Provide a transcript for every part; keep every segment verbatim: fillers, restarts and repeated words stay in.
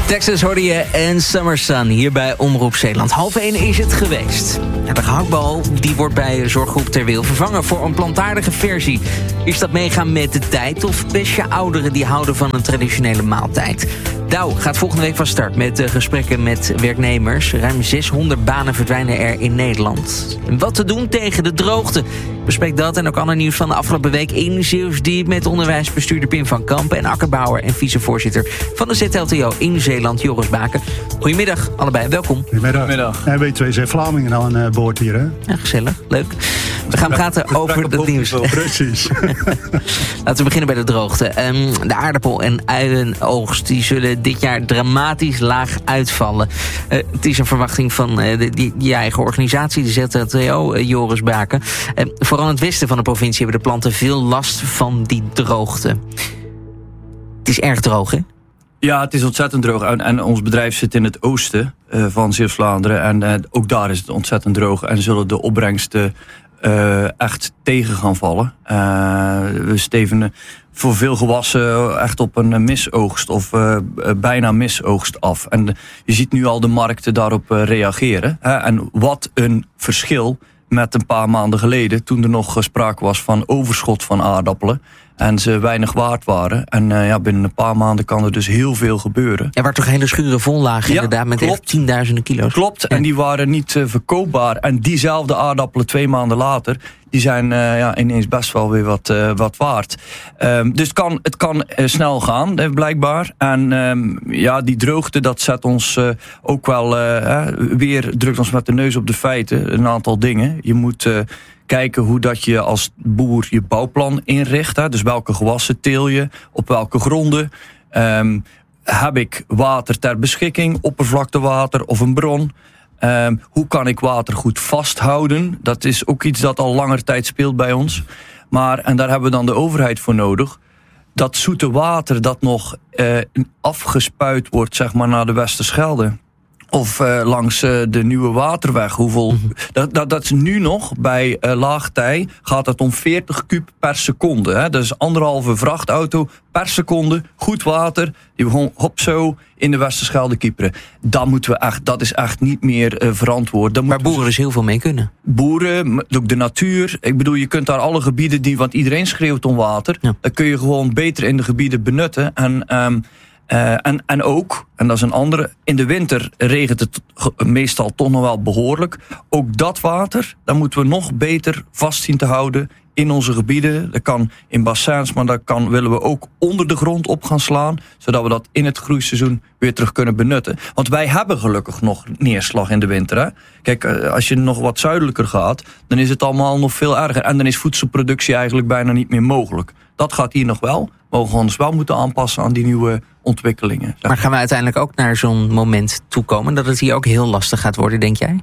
Texas hoorde je en Summer Sun hier bij Omroep Zeeland. Half één is het geweest. De gehaktbal die wordt bij Zorggroep Ter Wil vervangen voor een plantaardige versie. Is dat meegaan met de tijd of best je ouderen die houden van een traditionele maaltijd? Douw gaat volgende week van start met gesprekken met werknemers. Ruim zeshonderd banen verdwijnen er in Nederland. En wat te doen tegen de droogte? Bespreek dat en ook ander nieuws van de afgelopen week in Zeeuws Diep met onderwijsbestuurder Pim van Kampen en akkerbouwer en vicevoorzitter van de Z L T O in Zeeland, Joris Baken. Goedemiddag, allebei, welkom. Goedemiddag. Goedemiddag. En W twee C Vlamingen aan uh, boord hier, hè? Ja, gezellig, leuk. We gaan praten over het nieuws. Precies. Laten we beginnen bij de droogte. Um, de aardappel- en uienoogst die zullen dit jaar dramatisch laag uitvallen. Uh, het is een verwachting van uh, de, die, die eigen organisatie, de Z L T O, uh, Joris Baken. Uh, vooral in het westen van de provincie hebben de planten veel last van die droogte. Het is erg droog, hè? Ja, het is ontzettend droog. En, en ons bedrijf zit in het oosten uh, van Zeeuws-Vlaanderen. En uh, ook daar is het ontzettend droog. En zullen de opbrengsten uh, echt tegen gaan vallen. Uh, we steven voor veel gewassen echt op een misoogst of uh, bijna misoogst af. En uh, je ziet nu al de markten daarop uh, reageren. Hè? En wat een verschil met een paar maanden geleden, toen er nog sprake was van overschot van aardappelen en ze weinig waard waren. En uh, ja, binnen een paar maanden kan er dus heel veel gebeuren. Er waren toch hele schuren vol lagen, ja, inderdaad, met echt tienduizenden kilo's. Klopt, ja. En die waren niet uh, verkoopbaar. En diezelfde aardappelen twee maanden later, die zijn uh, ja, ineens best wel weer wat, uh, wat waard. Um, dus het kan, het kan uh, snel gaan, uh, blijkbaar. En um, ja, die droogte, dat zet ons uh, ook wel uh, weer, drukt ons met de neus op de feiten. Een aantal dingen. Je moet uh, kijken hoe dat je als boer je bouwplan inricht. Hè? Dus welke gewassen teel je, op welke gronden. Um, heb ik water ter beschikking, oppervlaktewater of een bron? Um, hoe kan ik water goed vasthouden? Dat is ook iets dat al langer tijd speelt bij ons. Maar, en daar hebben we dan de overheid voor nodig. Dat zoete water dat nog uh, afgespuit wordt, zeg maar, naar de Westerschelde. Of uh, langs uh, de Nieuwe Waterweg. Hoeveel, mm-hmm. dat, dat, dat is nu nog, bij uh, laagtij gaat het om veertig kuub per seconde. Hè? Dat is anderhalve vrachtauto per seconde. Goed water, die we gewoon hop zo in de Westerschelde kieperen. Dat, moeten we echt, dat is echt niet meer uh, verantwoord. Dat maar boeren dus heel veel mee kunnen. Boeren, ook de natuur. Ik bedoel, je kunt daar alle gebieden, die, want iedereen schreeuwt om water. Ja. Dan kun je gewoon beter in de gebieden benutten. En um, Uh, en, en ook, en dat is een andere, in de winter regent het meestal toch nog wel behoorlijk. Ook dat water, dat moeten we nog beter vast zien te houden in onze gebieden. Dat kan in bassins, maar dat kan, willen we ook onder de grond op gaan slaan, zodat we dat in het groeiseizoen weer terug kunnen benutten. Want wij hebben gelukkig nog neerslag in de winter. Hè? Kijk, als je nog wat zuidelijker gaat, dan is het allemaal nog veel erger. En dan is voedselproductie eigenlijk bijna niet meer mogelijk. Dat gaat hier nog wel. We mogen ons wel moeten aanpassen aan die nieuwe ontwikkelingen. Maar gaan we uiteindelijk ook naar zo'n moment toekomen dat het hier ook heel lastig gaat worden, denk jij?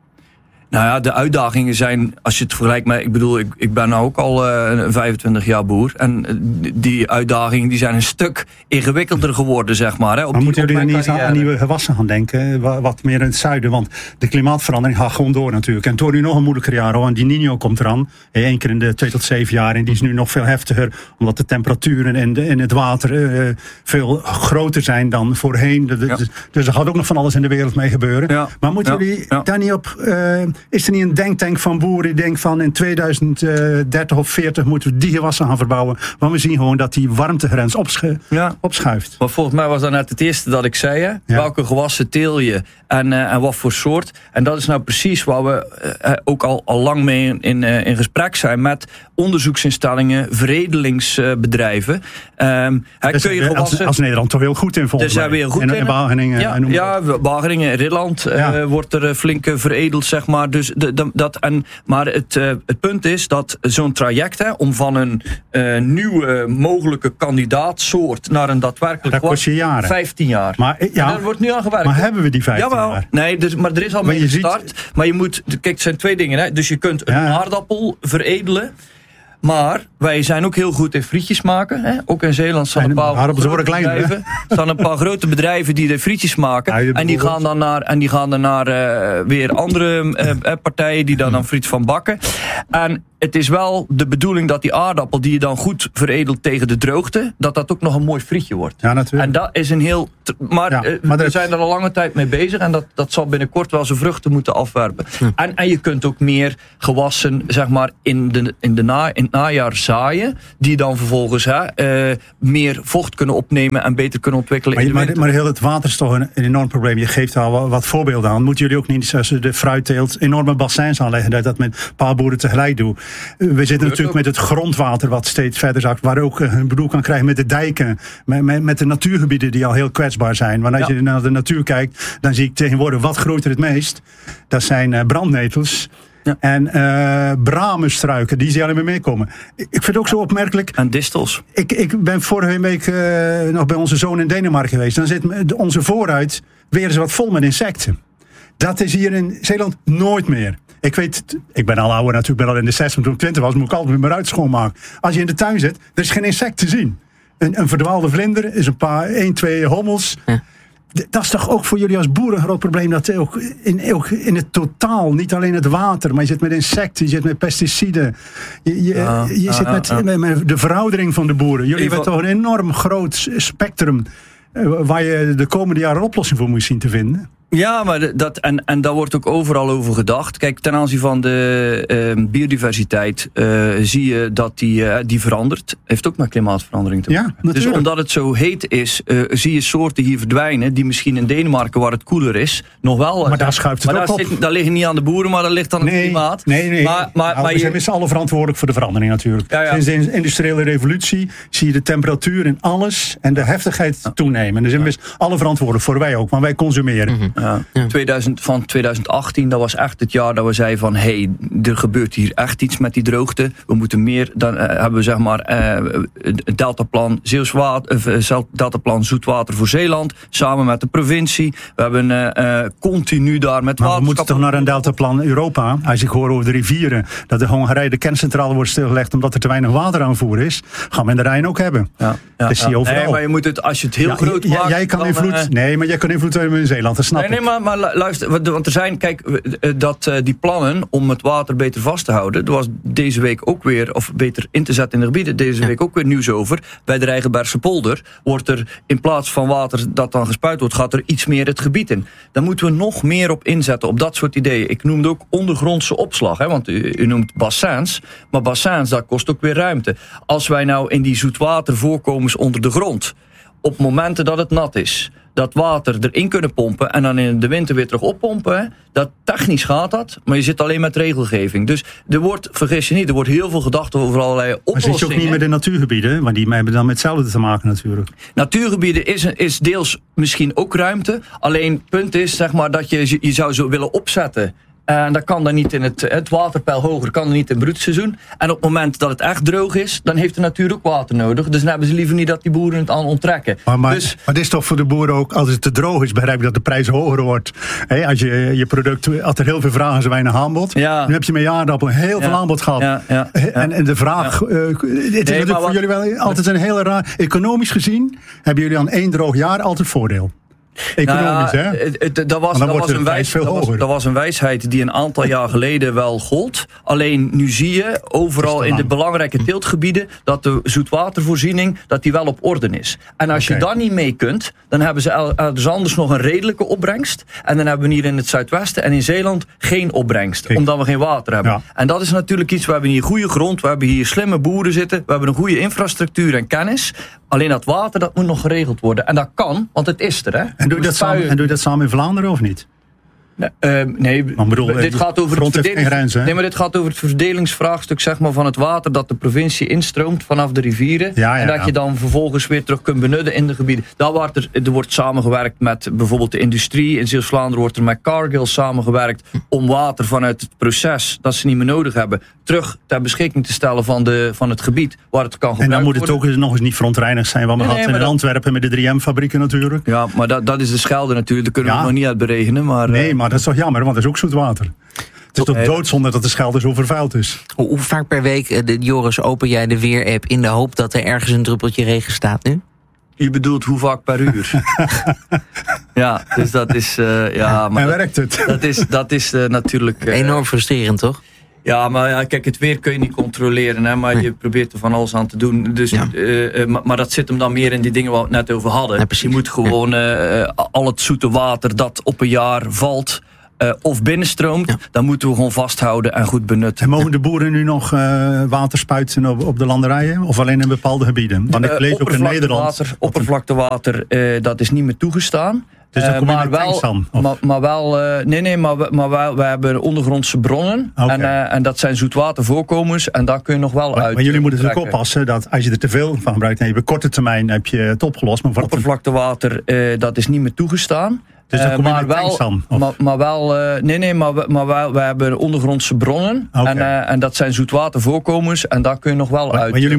Nou ja, de uitdagingen zijn, als je het vergelijkt met, ik bedoel, ik, ik ben nou ook al uh, vijfentwintig jaar boer. En die uitdagingen die zijn een stuk ingewikkelder geworden, zeg maar. Hè, op maar die, moeten jullie er niet eens carrière. aan nieuwe gewassen gaan denken? Wat meer in het zuiden, want de klimaatverandering gaat gewoon door natuurlijk. En het wordt nu nog een moeilijker jaar, hoor. En die Niño komt eraan. Eén keer in de twee tot zeven jaar. En die is nu nog veel heftiger, omdat de temperaturen in, de, in het water uh, veel groter zijn dan voorheen. De, de, ja. Dus er gaat ook nog van alles in de wereld mee gebeuren. Ja. Maar moeten ja. jullie ja. daar niet op... Uh, Is er niet een denktank van boeren die denkt van in tweeduizend dertig of veertig moeten we die gewassen gaan verbouwen? Want we zien gewoon dat die warmtegrens opschu- ja. opschuift. Maar volgens mij was dat net het eerste dat ik zei. Hè? Ja. Welke gewassen teel je en, uh, en wat voor soort? En dat is nou precies waar we uh, ook al, al lang mee in, in, uh, in gesprek zijn met onderzoeksinstellingen, veredelingsbedrijven. Uh, um, dus kun je gewassen, als, als Nederland toch heel goed in volgens mij. Daar zijn we heel goed in. in. Wageningen. Ja, en ja Wageningen en Ridland uh, ja. wordt er uh, flink veredeld, zeg maar. Dus de, de, dat, en, maar het, uh, het punt is dat zo'n traject, hè, om van een uh, nieuwe mogelijke kandidaatsoort naar een daadwerkelijk dat kost je jaren. vijftien jaar. Maar, ja, daar wordt nu aan gewerkt. Maar hebben we die vijftien Jawel. jaar? Nee, dus, maar er is al mee gestart. Ziet... Maar je moet, kijk, het zijn twee dingen. Hè. Dus je kunt een ja. aardappel veredelen. Maar wij zijn ook heel goed in frietjes maken. Hè? Ook in Zeeland staan een paar grote bedrijven. staan een paar grote bedrijven die de frietjes maken. Ja, en die gaan dan naar, en die gaan dan naar uh, weer andere uh, partijen die daar dan friet van bakken. En het is wel de bedoeling dat die aardappel die je dan goed veredelt tegen de droogte, dat dat ook nog een mooi frietje wordt. Ja, natuurlijk. En dat is een heel... Maar, Ja, uh, maar we dat- zijn er al lange tijd mee bezig en dat, dat zal binnenkort wel zijn vruchten moeten afwerpen. Hm. En, en je kunt ook meer gewassen, zeg maar, in, de, in, de na, in het najaar zaaien, die dan vervolgens hè, uh, meer vocht kunnen opnemen en beter kunnen ontwikkelen Maar, in de maar, winter. maar heel het water is toch een, een enorm probleem. Je geeft al wat, wat voorbeelden aan. Moeten jullie ook niet, zoals de fruitteelt, enorme bassins aanleggen, dat je dat met een paar boeren tegelijk doet? We zitten natuurlijk ook. met het grondwater wat steeds verder zakt, waar ook een bedoel kan krijgen met de dijken, met, met, met de natuurgebieden die al heel kwetsbaar zijn. Want als Ja. je naar de natuur kijkt, dan zie ik tegenwoordig wat groeit er het meest. Dat zijn uh, brandnetels. Ja. En uh, bramenstruiken, die zie je alleen maar meekomen. Ik vind het ook zo opmerkelijk. En distels. Ik, ik ben vorige week uh, nog bij onze zoon in Denemarken geweest. Dan zit onze voorruit weer eens wat vol met insecten. Dat is hier in Zeeland nooit meer. Ik weet, ik ben al ouder natuurlijk, ben al in de zestig, toen ik twintig was, moet ik altijd mijn ruit schoonmaken. Als je in de tuin zit, er is geen insect te zien. Een, een verdwaalde vlinder is een paar, één, twee hommels. Ja. Dat is toch ook voor jullie als boeren een groot probleem, dat ook in, ook in het totaal, niet alleen het water, maar je zit met insecten, je zit met pesticiden, je, je, Ja, je ja, zit met, ja. met, met de veroudering van de boeren. Jullie Even- hebben toch een enorm groot spectrum uh, waar je de komende jaren een oplossing voor moet zien te vinden. Ja, maar de- dat, en, en daar wordt ook overal over gedacht. Kijk, ten aanzien van de uh, biodiversiteit uh, zie je dat die, uh, die verandert. Heeft ook met klimaatverandering te Ja, maken. natuurlijk. Dus omdat het zo heet is, uh, zie je soorten hier verdwijnen die misschien in Denemarken, waar het koeler is, nog wel... Maar daar schuift het maar ook daar, op. zit, daar liggen niet aan de boeren, maar dat ligt aan het Nee, klimaat. nee, nee. Maar, maar, Nou, maar we zijn je, met z'n allen verantwoordelijk voor de verandering natuurlijk. Ja, ja. Sinds de industriële revolutie zie je de temperatuur in alles en de heftigheid toenemen. En daar zijn we met z'n allen verantwoordelijk voor, wij ook, want wij consumeren. Mhm. Ja. Ja. tweeduizend, van tweeduizend achttien, dat was echt het jaar dat we zeiden van, hé, hey, er gebeurt hier echt iets met die droogte. We moeten meer, dan uh, hebben we zeg maar uh, het deltaplan Zeeuws water, uh, deltaplan Zoetwater voor Zeeland, samen met de provincie. We hebben uh, uh, continu daar met Maar we moeten waterschappen... toch naar een deltaplan Europa. Als ik hoor over de rivieren, dat de Hongarije de kerncentrale wordt stilgelegd omdat er te weinig wateraanvoer is, gaan we in de Rijn ook hebben. Ja, ja, Dat zie je overal. Nee, maar je moet het, als je het heel Ja, groot j- maakt... jij kan dan, invloed, uh, nee, maar jij kan invloed hebben in Zeeland, dat snap Nee, nee, ik. maar, maar lu- luister, want want er zijn, kijk, eh, dat eh, die plannen om het water beter vast te houden, er was deze week ook weer, of beter in te zetten in de gebieden, deze Ja. week ook weer nieuws over. Bij de Rijgenbergse polder wordt er, in plaats van water dat dan gespuit wordt, gaat er iets meer het gebied in. Daar moeten we nog meer op inzetten, op dat soort ideeën. Ik noemde ook ondergrondse opslag, hè, want u, u noemt bassins, maar bassins, dat kost ook weer ruimte. Als wij nou in die zoetwatervoorkomens onder de grond, op momenten dat het nat is, dat water erin kunnen pompen en dan in de winter weer terug oppompen. Hè? Dat technisch gaat dat, maar je zit alleen met regelgeving. Dus er wordt, vergis je niet, er wordt heel veel gedacht over allerlei Maar oplossingen. zit je ook niet met de natuurgebieden, want die hebben dan met hetzelfde te maken natuurlijk. Natuurgebieden is, is deels misschien ook ruimte. Alleen het punt is, zeg maar, dat je je zou zo willen opzetten. En dat kan dan niet in het, het waterpeil hoger, kan dan niet in het broedseizoen. En op het moment dat het echt droog is, dan heeft de natuur ook water nodig. Dus dan hebben ze liever niet dat die boeren het aan onttrekken. Maar, maar, dus, maar het is toch voor de boeren ook, als het te droog is, begrijp ik dat de prijs hoger wordt. He, als je je product, als er heel veel vraag is, weinig aanbod. Ja. Nu heb je met aardappelen heel Ja. veel aanbod gehad. Ja, ja, ja. En, en de vraag, ja. uh, het is natuurlijk maar voor wat- jullie wel altijd een hele raar, economisch gezien, hebben jullie aan één droog jaar altijd voordeel. Economisch, nou ja, hè? het- het- dat was, Maar dan dat wordt was de een prijs wijs, veel dat was, hoger. dat was een wijsheid die een aantal jaar geleden wel gold. Alleen nu zie je overal in de lang. belangrijke teeltgebieden dat de zoetwatervoorziening dat die wel op orde is. En als Oké. je dan niet mee kunt, dan hebben ze el- elders anders nog een redelijke opbrengst. En dan hebben we hier in het zuidwesten en in Zeeland geen opbrengst. Kijk. Omdat we geen water hebben. Ja. En dat is natuurlijk iets, we hebben hier goede grond, we hebben hier slimme boeren zitten, we hebben een goede infrastructuur en kennis. Alleen dat water, dat moet nog geregeld worden. En dat kan, want het is er. Hè? En doe, je We dat samen, spuien- en doe je dat samen in Vlaanderen of niet? Nee, uh, nee Maar bedoel, dit eh, gaat over het grond heeft geen verdelings- grenzen, hè? nee, maar dit gaat over het verdelingsvraagstuk, zeg maar, van het water dat de provincie instroomt vanaf de rivieren. Ja, ja, en dat ja. je dan vervolgens weer terug kunt benutten in de gebieden. Daar wordt er, er wordt samengewerkt met bijvoorbeeld de industrie. In Zeeuws-Vlaanderen wordt er met Cargill samengewerkt om water vanuit het proces dat ze niet meer nodig hebben, terug ter beschikking te stellen van, de, van het gebied waar het kan En gebruikt dan moet het worden. ook eens nog eens niet verontreinigd zijn, wat we Nee, nee, hadden in maar dat- Antwerpen met de drie M-fabrieken natuurlijk. Ja, maar dat, dat is de Schelde natuurlijk. Daar kunnen we Ja. het nog niet uit berekenen. Maar, Nee, eh, maar dat is toch jammer, want dat is ook zoet water. Het is toch Nee. doodzonde dat de Schelde zo vervuild is. Hoe, hoe vaak per week, eh, de, Joris, open jij de Weer-app in de hoop dat er ergens een druppeltje regen staat nu? Je bedoelt hoe vaak per uur? Ja, dus dat is... Uh, ja, maar en dat, werkt het? dat is, dat is uh, natuurlijk... Uh, Enorm frustrerend, toch? Ja, maar ja, kijk, het weer kun je niet controleren, hè, maar nee. je probeert er van alles aan te doen. Dus, ja. uh, uh, maar, maar dat zit hem dan meer in die dingen waar we het net over hadden. Ja, je moet gewoon uh, uh, al het zoete water dat op een jaar valt uh, of binnenstroomt, ja. dan moeten we gewoon vasthouden en goed benutten. En mogen de boeren nu nog uh, water spuiten op, op de landerijen of alleen in bepaalde gebieden? Want ik lees uh, ook in Nederland... Water, oppervlaktewater, uh, dat is niet meer toegestaan. Dus uh, maar, wel, maar, maar wel, uh, nee, nee, maar, we, maar we, we hebben ondergrondse bronnen. Okay. En, uh, en dat zijn zoetwatervoorkomens. En daar kun je nog wel maar, uit. Maar jullie moeten natuurlijk oppassen dat als je er te veel van gebruikt, dan heb je op korte termijn heb je het opgelost. Maar oppervlaktewater, uh, dat is niet meer toegestaan. Dus dan kom je uh, maar, wel, dan, maar, maar wel, uh, nee, nee, maar, we, maar we, we hebben ondergrondse bronnen. Okay. En, uh, en dat zijn zoetwatervoorkomens. En daar kun je nog wel maar, uit. Maar jullie